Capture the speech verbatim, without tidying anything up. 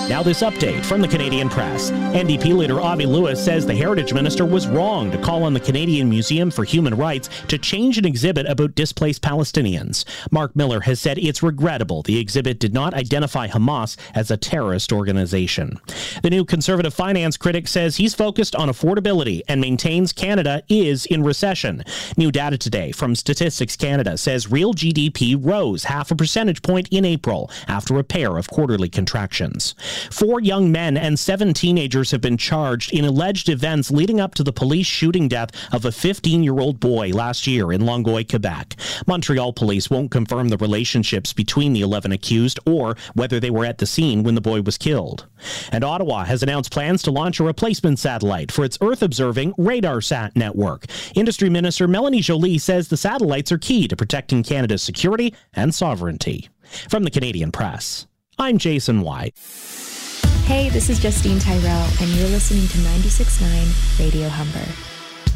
Now this update from the Canadian Press. N D P leader Avi Lewis says the Heritage Minister was wrong to call on the Canadian Museum for Human Rights to change an exhibit about displaced Palestinians. Mark Miller has said it's regrettable the exhibit did not identify Hamas as a terrorist organization. The new Conservative finance critic says he's focused on affordability and maintains Canada is in recession. New data today from Statistics Canada says real G D P rose half a percentage point in April after a pair of quarterly contractions. Four young men and seven teenagers have been charged in alleged events leading up to the police shooting death of a fifteen-year-old boy last year in Longueuil, Quebec. Montreal police won't confirm the relationships between the eleven accused or whether they were at the scene when the boy was killed. And Ottawa has announced plans to launch a replacement satellite for its Earth-observing RadarSat network. Industry Minister Melanie Joly says the satellites are key to protecting Canada's security and sovereignty. From the Canadian Press, I'm Jason White. Hey, this is Justine Tyrell, and you're listening to ninety-six point nine Radio Humber.